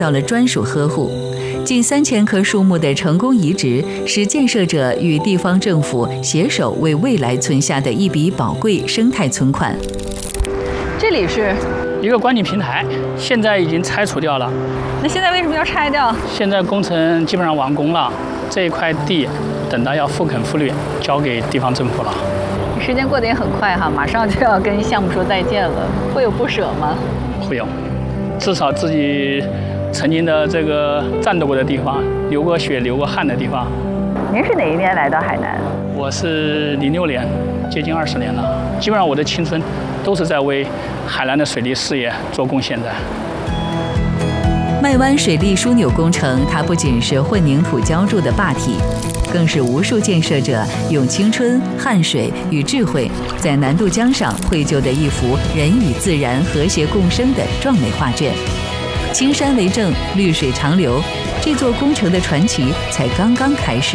到了专属呵护。近3000棵树木的成功移植，使建设者与地方政府携手为未来存下的一笔宝贵生态存款。这里是一个观景平台，现在已经拆除掉了。 那现在为什么要拆掉？ 现在工程基本上完工了，这一块地等到要复垦复绿，交给地方政府了。 时间过得也很快哈，马上就要跟项目说再见了，会有不舍吗？ 会有，至少自己曾经的这个战斗过的地方，流过血、流过汗的地方。 您是哪一年来到海南？ 我是06年，接近20年了。基本上我的青春都是在为海南的水利事业做贡献的。 麦湾水利枢纽工程，它不仅是混凝土浇筑的坝体，更是无数建设者用青春、汗水与智慧，在南渡江上绘就的一幅人与自然和谐共生的壮美画卷。青山为证，绿水长流，这座工程的传奇才刚刚开始。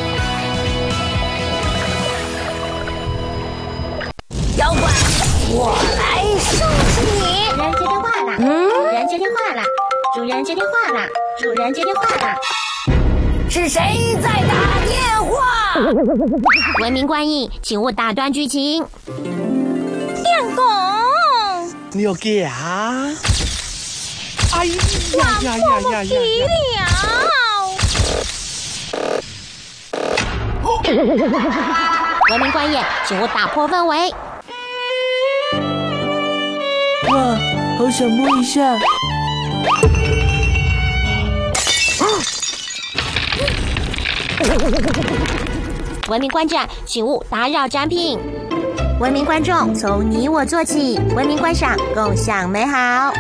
妖怪，我来收拾你！ 人接电话啦！人接电话啦！主人接电话啦！主人接电话啦！ 是谁在打电话？ 文明观影，请勿打断剧情。 电工， 你有给啊？哎呀呀呀呀呀！ 文明观影，请勿打破氛围。 哇，好想摸一下。 文明观展，请勿打扰展品。文明观众，从你我做起，文明观赏，共享美好。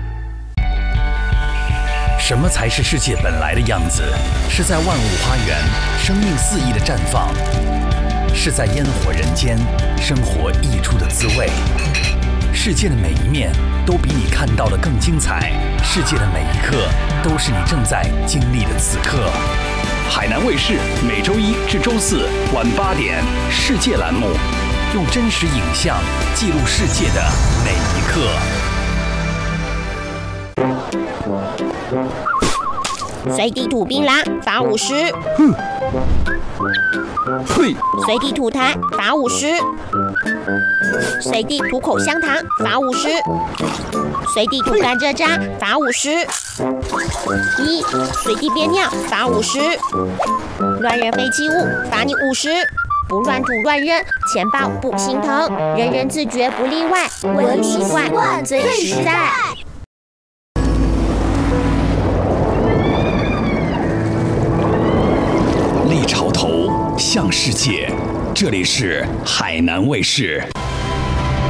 什么才是世界本来的样子？是在万物花园，生命肆意的绽放；是在烟火人间，生活溢出的滋味。世界的每一面都比你看到的更精彩，世界的每一刻都是你正在经历的此刻。海南卫视每周1至周4晚8点，世界栏目，用真实影像记录世界的每一刻。 随地吐槟榔，罚50。 嘿， 随地吐痰，罚50。随地吐口香糖，罚50。随地吐甘蔗渣，罚50。随地憋尿，罚50。乱扔废弃物，罚你50。不乱吐乱扔，钱包不心疼，人人自觉不例外，文明习惯最实在。 立潮头向世界，这里是海南卫视。